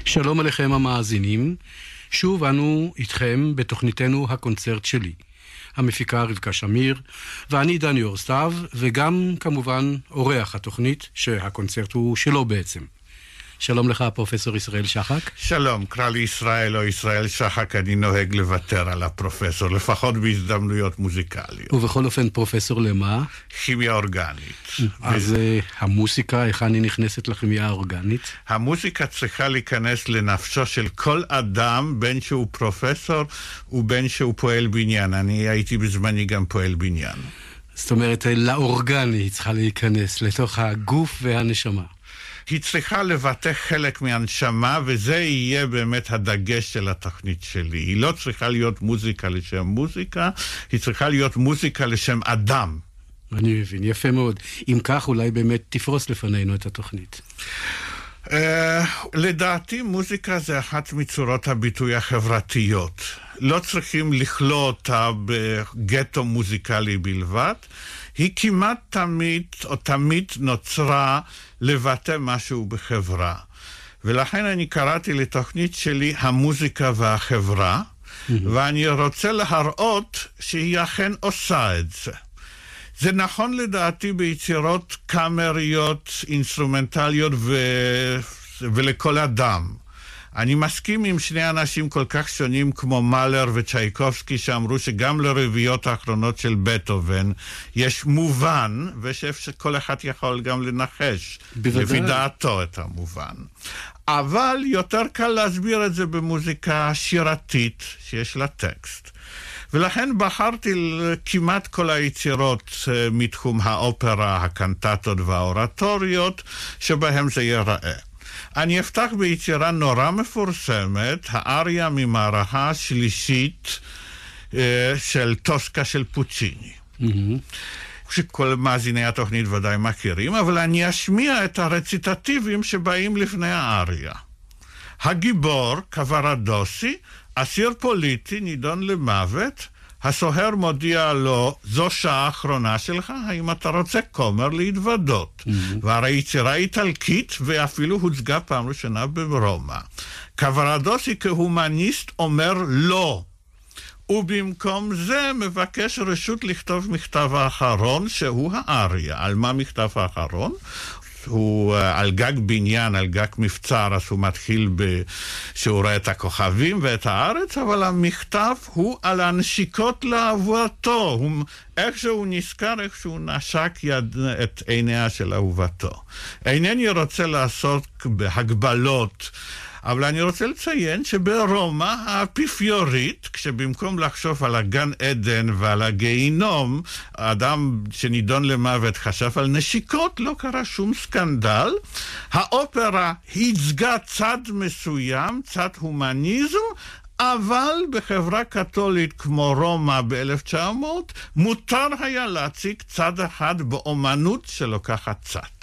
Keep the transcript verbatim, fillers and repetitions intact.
שלום עליכם המאזינים, שוב אנו איתכם בתוכניתנו הקונצרט שלי. המפיקה רבקה שמיר, ואני דני אורסטב, וגם כמובן אורח התוכנית שהקונצרט הוא שלו בעצם. שלום לך פרופסור ישראל שחק. שלום, קרא לי ישראל או ישראל שחק, אני נוהג לוותר על הפרופסור, לפחות בהזדמנויות מוזיקליות. ובכל אופן פרופסור למה? כימיה אורגנית. אז ו... המוסיקה, איך אני נכנסת לכימיה האורגנית? המוסיקה צריכה להיכנס לנפשו של כל אדם, בין שהוא פרופסור ובין שהוא פועל בניין. אני הייתי בזמני גם פועל בניין. זאת אומרת, לאורגני היא צריכה להיכנס לתוך הגוף והנשמה. היא צריכה לבטא חלק מהנשמה, וזה יהיה באמת הדגש של התוכנית שלי. היא לא צריכה להיות מוזיקה לשם מוזיקה, היא צריכה להיות מוזיקה לשם אדם. אני מבין, יפה מאוד. אם כך, אולי באמת תפרוס לפנינו את התוכנית. Uh, לדעתי, מוזיקה זה אחת מצורות הביטוי החברתיות. לא צריכים לכלוא אותה בגטו מוזיקלי בלבד. היא כמעט תמיד או תמיד נוצרה לבטא משהו בחברה. ולכן אני קראתי לתוכנית שלי המוזיקה והחברה, mm-hmm. ואני רוצה להראות שהיא אכן עושה את זה. זה נכון לדעתי ביצירות קאמריות, אינסטרומנטליות ו... ולכל אדם. אני מסכים עם שני אנשים כל כך שונים כמו מאלר וצ'ייקובסקי שאמרו שגם לרביעיות האחרונות של בטהובן יש מובן, ושכל אחד יכול גם לנחש לפי דעתו את המובן. אבל יותר קל להסביר את זה במוזיקה שירתית שיש לה טקסט. ולכן בחרתי כמעט כל היצירות מתחום האופרה, הקנטטות והאורטוריות שבהם זה ייראה. אני אפתח ביצירה נורא מפורסמת, האריה ממערכה השלישית של טוסקה של פוצ'יני. Mm-hmm. שכל מאזיני התוכנית ודאי מכירים, אבל אני אשמיע את הרציטטיבים שבאים לפני האריה. הגיבור, קוורדוסי, אסיר פוליטי, נידון למוות, הסוהר מודיע לו, זו שעה האחרונה שלך, האם אתה רוצה כומר להתוודות? Mm-hmm. והרי יצירה איטלקית, ואפילו הוצגה פעם ראשונה ברומא. קוורדוסי כהומניסט אומר לא. ובמקום זה מבקש רשות לכתוב מכתב האחרון, שהוא האריה. על מה מכתב האחרון? הוא על גג בניין, על גג מבצר, אז הוא מתחיל שהוא רואה את הכוכבים ואת הארץ, אבל המכתב הוא על הנשיקות לאהובתו. הוא, איך שהוא נזכר, איך שהוא נשק יד, את עיניה של אהובתו. אינני רוצה לעשות בהגבלות, אבל אני רוצה לציין שברומא האפיפיורית, כשבמקום לחשוב על הגן עדן ועל הגיהינום, האדם שנידון למוות חשב על נשיקות, לא קרה שום סקנדל. האופרה הצגה צד מסוים, צד הומניזם, אבל בחברה קתולית כמו רומא ב-אלף תשע מאות, מותר היה להציג צד אחד באומנות שלוקחת צד.